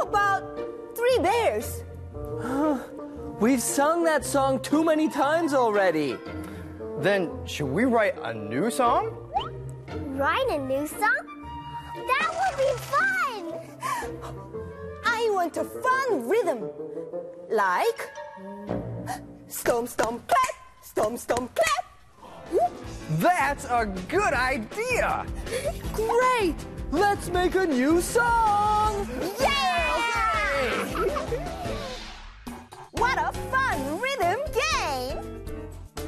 about Three Bears? We've sung that song too many times already. Then should we write a new song? Write a new song? That would be fun! I want a fun rhythm. Like stomp, stomp, clap, stomp, stomp, clap. That's a good idea! Great! Let's make a new song!